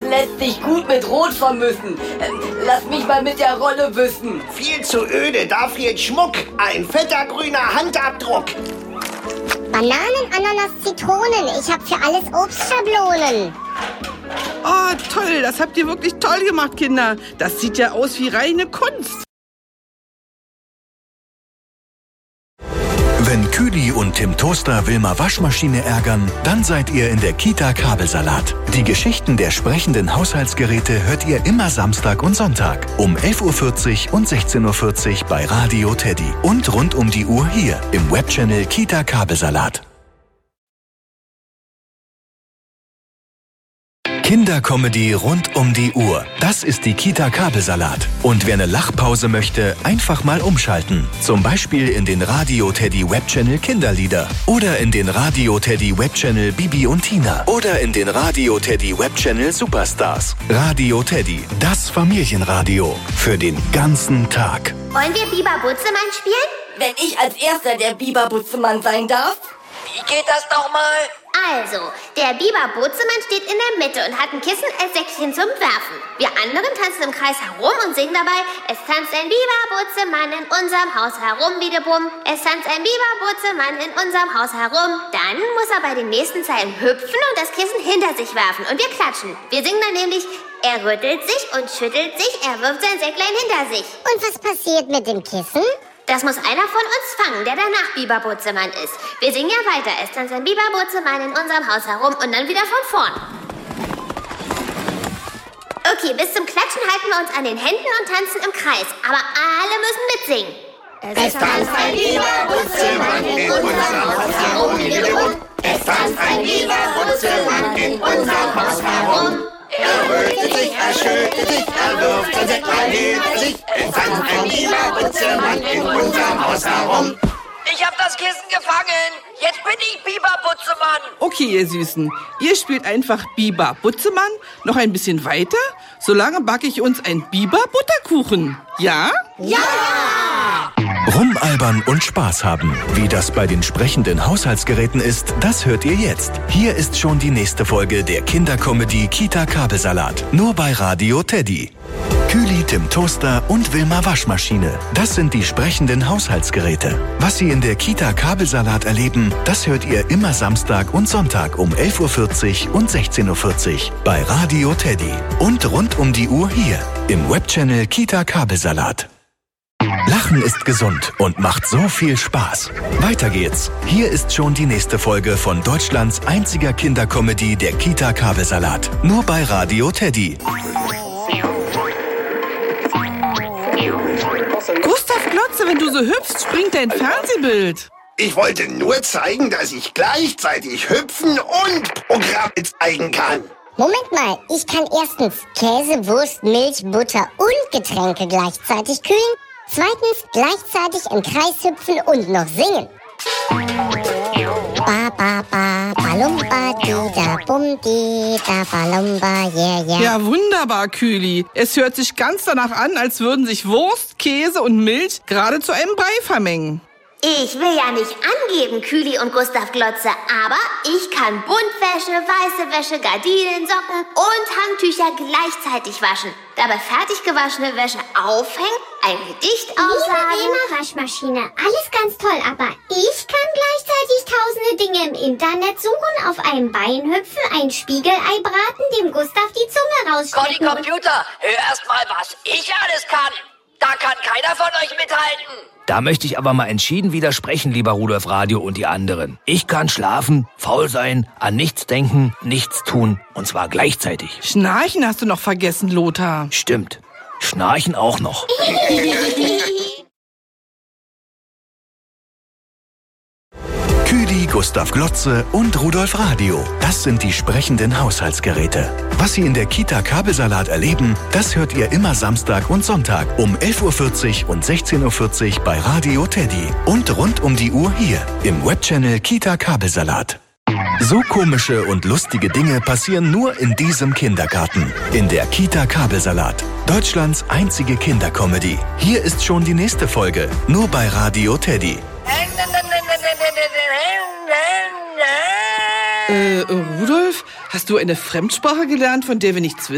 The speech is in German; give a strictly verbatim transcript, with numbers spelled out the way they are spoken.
lässt sich gut mit Rot vermischen. Lass mich mal mit der Rolle wischen. Viel zu öde, da fehlt Schmuck. Ein fetter grüner Handabdruck. Bananen, Ananas, Zitronen. Ich hab für alles Obstschablonen. Oh, toll, das habt ihr wirklich toll gemacht, Kinder. Das sieht ja aus wie reine Kunst. Wenn Küli und Tim Toaster Wilma Waschmaschine ärgern, dann seid ihr in der Kita Kabelsalat. Die Geschichten der sprechenden Haushaltsgeräte hört ihr immer Samstag und Sonntag um elf Uhr vierzig und sechzehn Uhr vierzig bei Radio Teddy und rund um die Uhr hier im Webchannel Kita Kabelsalat. Kindercomedy rund um die Uhr. Das ist die Kita Kabelsalat. Und wer eine Lachpause möchte, einfach mal umschalten. Zum Beispiel in den Radio Teddy Webchannel Kinderlieder. Oder in den Radio Teddy Webchannel Bibi und Tina. Oder in den Radio Teddy Webchannel Superstars. Radio Teddy, das Familienradio. Für den ganzen Tag. Wollen wir Biber Butzemann spielen? Wenn ich als Erster der Biber Butzemann sein darf? Wie geht das nochmal? Also, der Biber Butzemann steht in der Mitte und hat ein Kissen als Säckchen zum Werfen. Wir anderen tanzen im Kreis herum und singen dabei: Es tanzt ein Biber Butzemann in unserem Haus herum, wie de Bumm. Es tanzt ein Biber Butzemann in unserem Haus herum. Dann muss er bei den nächsten Zeilen hüpfen und das Kissen hinter sich werfen. Und wir klatschen. Wir singen dann nämlich: Er rüttelt sich und schüttelt sich, er wirft sein Säcklein hinter sich. Und was passiert mit dem Kissen? Das muss einer von uns fangen, der danach Biber Butzemann ist. Wir singen ja weiter. Es tanzt ein Biber Butzemann in unserem Haus herum und dann wieder von vorn. Okay, bis zum Klatschen halten wir uns an den Händen und tanzen im Kreis. Aber alle müssen mitsingen. Es tanzt ein Biber Butzemann in unserem Haus herum. Es tanzt ein Biber Butzemann in unserem Haus herum. Er rötet sich, er schüttelt sich, er wirft sein Säcklein hinter sich. Es tanzt ein Biber Butzemann in unserem Haus herum. Ich hab das Kissen gefangen. Jetzt bin ich Biber Butzemann. Okay, ihr Süßen, ihr spielt einfach Biber Butzemann noch ein bisschen weiter. Solange backe ich uns ein Biber Butterkuchen. Ja? Ja! Rumalbern und Spaß haben. Wie das bei den sprechenden Haushaltsgeräten ist, das hört ihr jetzt. Hier ist schon die nächste Folge der Kindercomedy Kita Kabelsalat. Nur bei Radio Teddy. Küli, Tim Toaster und Wilma Waschmaschine. Das sind die sprechenden Haushaltsgeräte. Was Sie in der Kita Kabelsalat erleben, das hört ihr immer Samstag und Sonntag um elf Uhr vierzig und sechzehn Uhr vierzig bei Radio Teddy. Und rund um die Uhr hier im Webchannel Kita Kabelsalat. Lachen ist gesund und macht so viel Spaß. Weiter geht's. Hier ist schon die nächste Folge von Deutschlands einziger Kindercomedy, der Kita Kabelsalat. Nur bei Radio Teddy. Gustav Glotze, wenn du so hüpfst, springt dein Fernsehbild. Ich wollte nur zeigen, dass ich gleichzeitig hüpfen und Programme zeigen kann. Moment mal, ich kann erstens Käse, Wurst, Milch, Butter und Getränke gleichzeitig kühlen. Zweitens gleichzeitig im Kreis hüpfen und noch singen. Ba, ba, ba, balumba, di, da, bum, di, da, balumba, yeah, yeah. Ja, wunderbar, Küli. Es hört sich ganz danach an, als würden sich Wurst, Käse und Milch gerade zu einem Brei vermengen. Ich will ja nicht angeben, Küli und Gustav Glotze, aber ich kann Buntwäsche, weiße Wäsche, Gardinen, Socken und Handtücher gleichzeitig waschen. Dabei fertig gewaschene Wäsche aufhängen, ein Gedicht aussagen. Liebe Waschmaschine, alles ganz toll, aber ich kann gleichzeitig tausende Dinge im Internet suchen, auf einem Bein hüpfen, ein Spiegelei braten, dem Gustav die Zunge Conny rausstecken. Computer, hör erst mal, was ich alles kann. Da kann keiner von euch mithalten. Da möchte ich aber mal entschieden widersprechen, lieber Rudolf Radio und die anderen. Ich kann schlafen, faul sein, an nichts denken, nichts tun, und zwar gleichzeitig. Schnarchen hast du noch vergessen, Lothar. Stimmt. Schnarchen auch noch. Küli, Gustav Glotze und Rudolf Radio. Das sind die sprechenden Haushaltsgeräte. Was Sie in der Kita Kabelsalat erleben, das hört ihr immer Samstag und Sonntag um elf Uhr vierzig und sechzehn Uhr vierzig bei Radio Teddy. Und rund um die Uhr hier im Webchannel Kita Kabelsalat. So komische und lustige Dinge passieren nur in diesem Kindergarten. In der Kita Kabelsalat. Deutschlands einzige Kindercomedy. Hier ist schon die nächste Folge. Nur bei Radio Teddy. Äh, Rudolf, hast du eine Fremdsprache gelernt, von der wir nichts wissen?